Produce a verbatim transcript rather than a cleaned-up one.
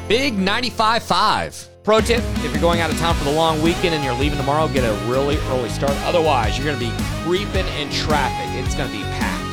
Big ninety-five point five. Pro tip, if you're going out of town for the long weekend and you're leaving tomorrow, get a really early start. Otherwise, you're going to be creeping in traffic. It's going to be packed.